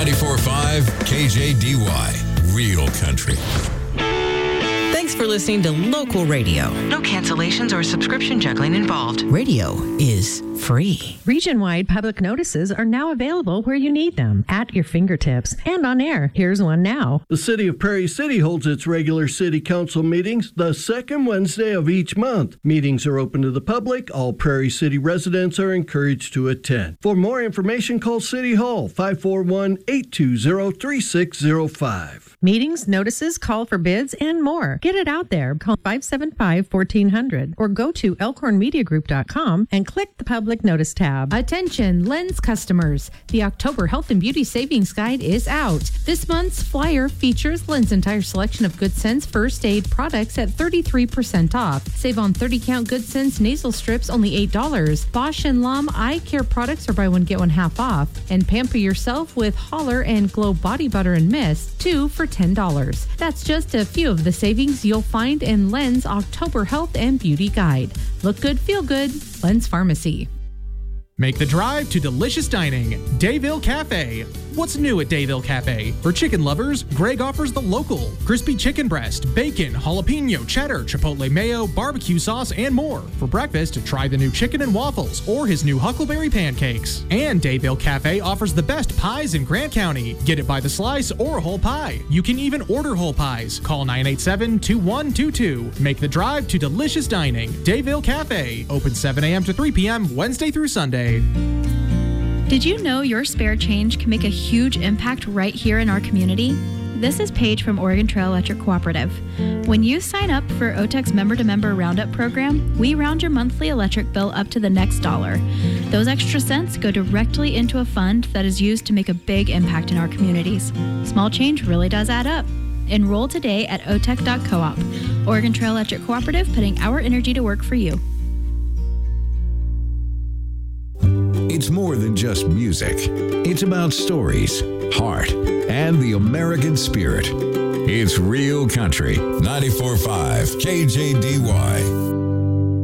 94.5 KJDY, Real Country. Thanks for listening to Local Radio. No cancellations or subscription juggling involved. Radio is free. Region-wide public notices are now available where you need them, at your fingertips, and on air. Here's one now. The City of Prairie City holds its regular City Council meetings the second Wednesday of each month. Meetings are open to the public. All Prairie City residents are encouraged to attend. For more information, call City Hall, 541-820-3605. Meetings, notices, call for bids, and more. Get it out there. Call 575-1400 or go to elkhornmediagroup.com and click the public notice tab. Attention, Lens customers. The October Health and Beauty Savings Guide is out. This month's flyer features Lens' entire selection of Good Sense first aid products at 33% off. Save on 30-count Good Sense nasal strips, only $8. Bosch and Lom eye care products are buy one, get one half off. And pamper yourself with Holler and Glow Body Butter and Mist, 2 for $10. That's just a few of the savings you'll find in Lens' October Health and Beauty Guide. Look good, feel good. Lens Pharmacy. Make the drive to delicious dining, Dayville Cafe. What's new at Dayville Cafe? For chicken lovers, Greg offers the local crispy chicken breast, bacon, jalapeno, cheddar, chipotle mayo, barbecue sauce, and more. For breakfast, try the new chicken and waffles or his new huckleberry pancakes. And Dayville Cafe offers the best pies in Grant County. Get it by the slice or whole pie. You can even order whole pies. Call 987-2122. Make the drive to delicious dining, Dayville Cafe. Open 7 a.m. to 3 p.m. Wednesday through Sunday. Did you know your spare change can make a huge impact right here in our community? This is Paige from Oregon Trail Electric Cooperative. When you sign up for OTEC's member-to-member roundup program, we round your monthly electric bill up to the next dollar. Those extra cents go directly into a fund that is used to make a big impact in our communities. Small change really does add up. Enroll today at otec.coop. Oregon Trail Electric Cooperative, putting our energy to work for you. It's more than just music. It's about stories, heart, and the American spirit. It's Real Country, 94.5 KJDY.